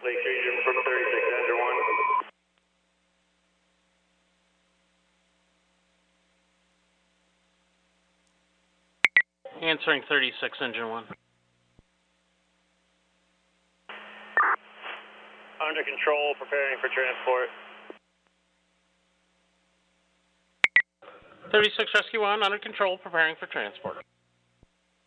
Lake Region from 36, Engine 1. Answering 36, Engine 1. Under control, preparing for transport. 36 Rescue 1, under control, preparing for transport.